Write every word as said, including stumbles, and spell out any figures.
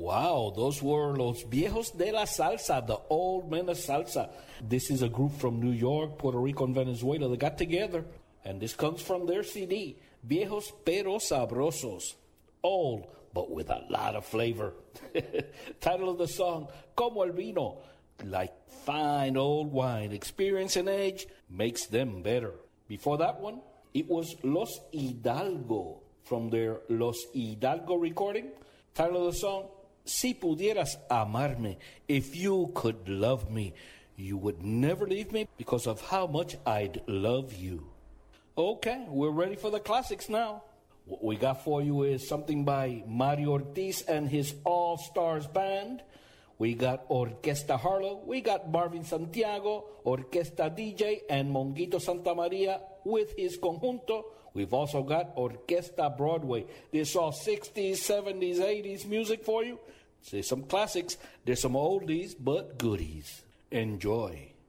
Wow, those were Los Viejos de la Salsa, the old men of salsa. This is a group from New York, Puerto Rico, and Venezuela that got together, and this comes from their C D, Viejos Pero Sabrosos. Old, but with a lot of flavor. Title of the song, Como el Vino. Like fine old wine, experience and age makes them better. Before that one, it was Los Hidalgo from their Los Hidalgo recording. Title of the song, Si pudieras amarme, if you could love me, you would never leave me because of how much I'd love you. Okay, we're ready for the classics now. What we got for you is something by Mario Ortiz and his All-Stars Band. We got Orquesta Harlow, we got Marvin Santiago, Orquesta D J, and Monguito Santa Maria with his conjunto. We've also got Orquesta Broadway. There's all sixties, seventies, eighties music for you. There's some classics, there's some oldies, but goodies. Enjoy.